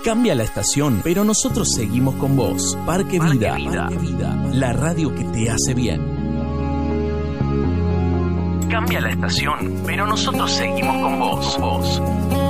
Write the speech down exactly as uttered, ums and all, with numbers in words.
Cambia la estación, pero nosotros seguimos con vos. Parque Vida, Parque Vida. Parque Vida, la radio que te hace bien. Cambia la estación, pero nosotros seguimos con vos. vos.